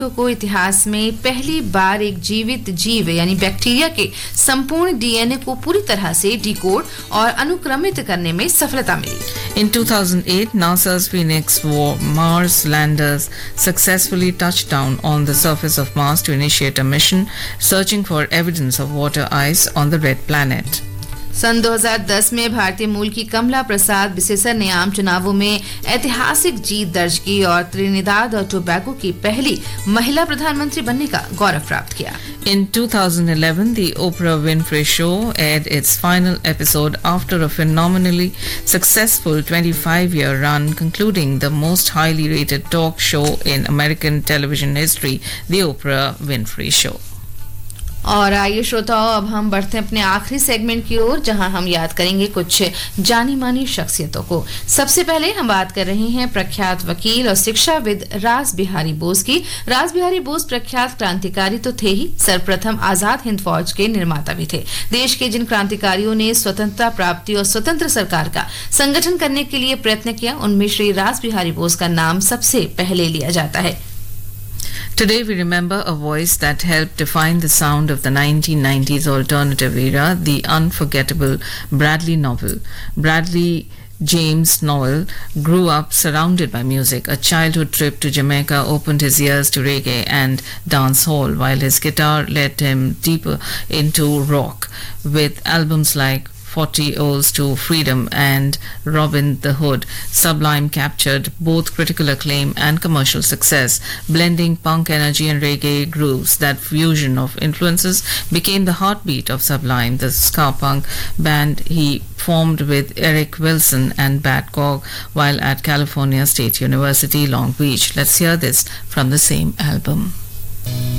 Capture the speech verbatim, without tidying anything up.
को इतिहास में पहली बार एक जीवित जीव यानी बैक्टीरिया के संपूर्ण डीएनए को पूरी तरह से डिकोड और अनुक्रमित करने में सफलता मिली। In two thousand eight, NASA's Phoenix Mars landers successfully touched down on the surface of Mars to initiate a mission searching for evidence of water ice on the red planet. सन दो हज़ार दस में भारतीय मूल की कमला प्रसाद बिसेसर ने आम चुनावों में ऐतिहासिक जीत दर्ज की और त्रिनिदाद और टोबैगो की पहली महिला प्रधानमंत्री बनने का गौरव प्राप्त किया। In two thousand eleven, the Oprah Winfrey Show aired its final episode after a phenomenally successful twenty-five year run, concluding the most highly rated talk show in American television history, The Oprah Winfrey Show. और आइए श्रोताओं, अब हम बढ़ते हैं अपने आखिरी segment की ओर, जहां हम याद करेंगे कुछ जानी मानी शख्सियतों को। सबसे पहले हम बात कर रहे हैं प्रख्यात वकील और शिक्षाविद रास बिहारी बोस की। रास बिहारी बोस प्रख्यात क्रांतिकारी तो थे ही, सर्वप्रथम आजाद हिंद फौज के निर्माता भी थे। देश के जिन क्रांतिकारियों ने स्वतंत्रता प्राप्ति और स्वतंत्र सरकार का संगठन करने के लिए प्रयत्न किया, उनमें श्री रास बिहारी बोस का नाम सबसे पहले लिया जाता है। Today we remember a voice that helped define the sound of the nineteen nineties alternative era, the unforgettable Bradley Nowell. Bradley James Nowell grew up surrounded by music. A childhood trip to Jamaica opened his ears to reggae and dancehall, while his guitar led him deeper into rock, with albums like forty O's to Freedom and Robin the Hood. Sublime captured both critical acclaim and commercial success, blending punk energy and reggae grooves. That fusion of influences became the heartbeat of Sublime, the ska punk band he formed with Eric Wilson and Bat Cog while at California State University, Long Beach. Let's hear this from the same album.